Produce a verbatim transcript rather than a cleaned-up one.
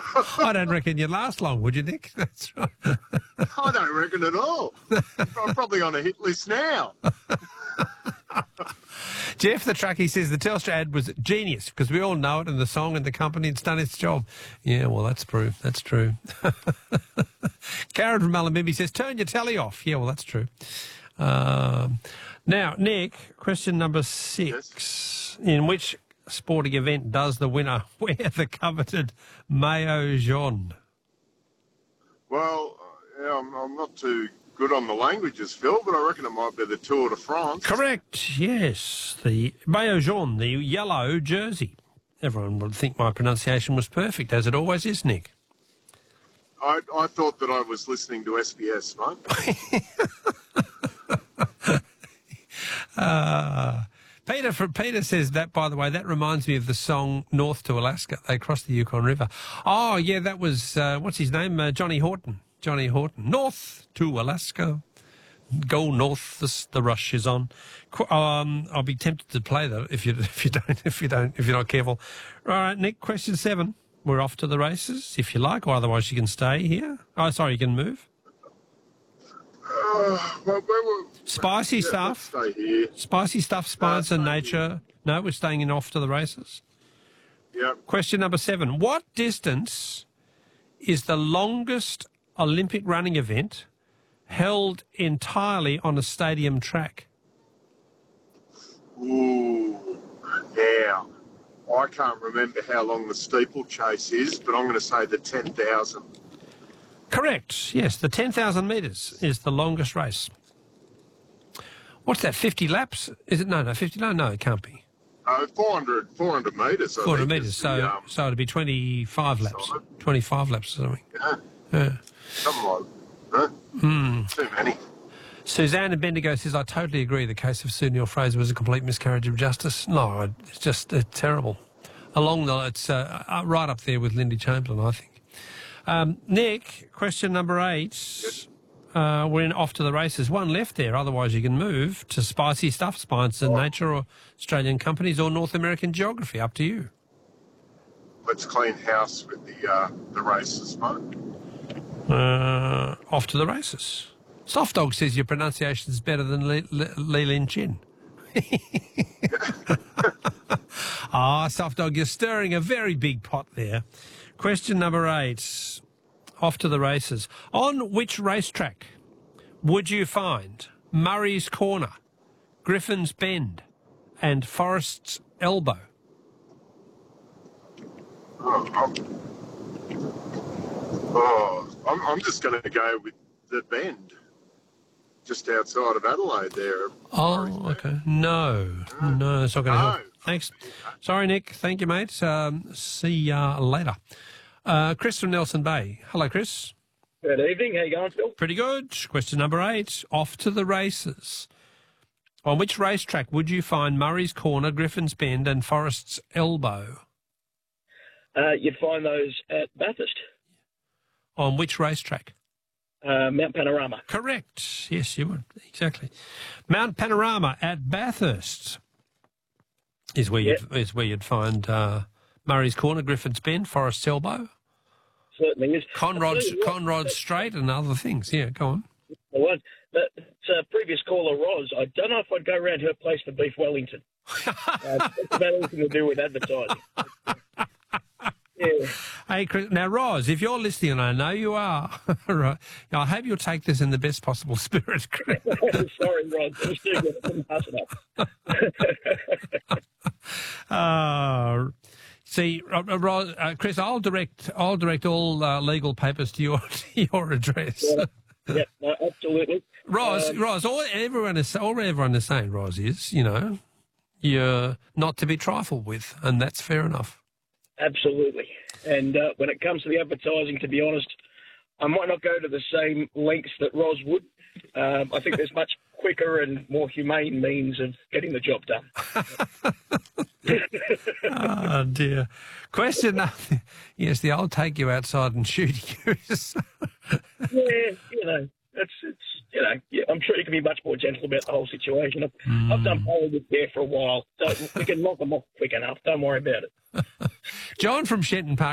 I don't reckon you'd last long, would you, Nick? That's right. I don't reckon at all. I'm probably on a hit list now. Jeff the truckie says the Telstra ad was genius because we all know it and the song and the company, it's done its job. Yeah, well, that's true. That's true. Karen from Mullumbimby says, turn your telly off. Yeah, well, that's true. Um, now, Nick, question number six. Yes. In which sporting event does the winner wear the coveted maillot jaune? Well, yeah, I'm, I'm not too good on the languages, Phil, but I reckon it might be the Tour de France. Correct, yes. The maillot jaune, the yellow jersey. Everyone would think my pronunciation was perfect, as it always is, Nick. I, I thought that I was listening to S B S, mate. uh, Peter from Peter says that, by the way, that reminds me of the song North to Alaska. They crossed the Yukon River. Oh, yeah, that was, uh, what's his name? Uh, Johnny Horton. Johnny Horton. North to Alaska. Go north, the, the rush is on. Um, I'll be tempted to play that if you if you don't if you don't if you're not careful. All right, Nick. Question seven. We're off to the races, if you like, or otherwise you can stay here. Oh, sorry, you can move. Uh, well, well, Spicy yeah, stuff. Stay here. Spicy stuff. Spice Uh, and stay nature. here. No, we're staying in off to the races. Yep. Question number seven. What distance is the longest Olympic running event held entirely on a stadium track? Ooh, yeah. I can't remember how long the steeplechase is, but I'm going to say the ten thousand. Correct. Yes, the ten thousand metres is the longest race. What's that, fifty laps? Is it? No, no, fifty. No, no, it can't be. Uh, four hundred, four hundred metres. I four hundred think, metres, is so, the, um, so it'd be twenty-five laps. Solid. twenty-five laps or something. Yeah, Yeah. something like that. Huh? Mm. Too many. Suzanne and Bendigo says, I totally agree the case of Sue Neal-Fraser was a complete miscarriage of justice. No, it's just uh, terrible. Along the, it's uh, uh, right up there with Lindy Chamberlain, I think. Um, Nick, question number eight. Yes. Uh, we're in off to the races. One left there, otherwise you can move to spicy stuff, Science and Oh. Nature or Australian companies or North American geography. Up to you. Let's clean house with the uh, the races, mate. Uh, off to the races. Soft Dog says your pronunciation is better than Li, Li, Li Lin Chin. Ah, Soft Dog, you're stirring a very big pot there. Question number eight. Off to the races. On which racetrack would you find Murray's Corner, Griffin's Bend and Forest's Elbow? Oh, I'm, oh, I'm, I'm just going to go with the Bend, just outside of Adelaide there. Oh, okay. No, no, it's not going to No. help. Thanks. Sorry, Nick. Thank you, mate. Um, see ya later. Uh, Chris from Nelson Bay. Hello, Chris. Good evening. How you going, Phil? Pretty good. Question number eight. Off to the races. On which racetrack would you find Murray's Corner, Griffin's Bend and Forest's Elbow? Uh, you'd find those at Bathurst, On which racetrack? uh, Mount Panorama. Correct. Yes, you would. Exactly. Mount Panorama at Bathurst is where you'd, is where you'd find uh, Murray's Corner, Griffin's Bend, Forest's Elbow, Certainly is. Conrod's, I'll tell you what, Conrod's Strait and other things. Yeah, go on. the one- the- it's a previous caller, Roz. I don't know if I'd go around her place for beef Wellington. uh, it's about anything to do with advertising. Yeah. Hey, Chris, now, Roz, if you're listening, and I know you are, right, I hope you'll take this in the best possible spirit, Chris. Sorry, Roz. I was too good. I couldn't pass it up. Uh, see, uh, Roz, uh, Chris, I'll direct, I'll direct all uh, legal papers to your to your address. Yeah, yeah, no, absolutely. Roz, Um, Roz, all everyone is all everyone is saying, Roz, is you know, you're not to be trifled with, and that's fair enough. Absolutely. And uh, when it comes to the advertising, to be honest, I might not go to the same lengths that Roz would. Um, I think there's much quicker and more humane means of getting the job done. Oh, dear. Question number, yes, the old take you outside and shoot you. Yeah, you know, it's, it's you know, yeah, I'm sure you can be much more gentle about the whole situation. I've, Mm. I've done politics there for a while. So we can knock them off quick enough. Don't worry about it. John from Shenton Park.